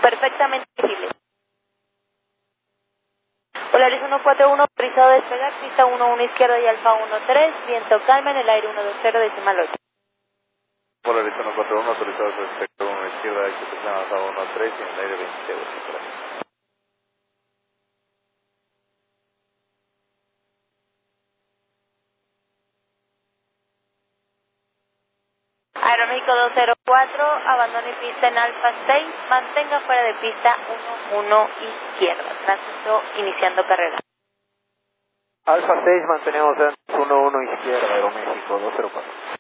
Perfectamente visible. Polaris 141, autorizado a despegar, pista 11 izquierda y Alfa 13, viento calma en el aire 120 decimal 8. Polaris 141, autorizado a despegar 1 izquierda, excepción Alfa 13 y en el aire 20 decimal. Aeroméxico 204, abandone pista en Alfa 6, mantenga fuera de pista 11 izquierda, tránsito iniciando carrera. Alfa 6, mantenemos en 11 izquierda, Aeroméxico 204.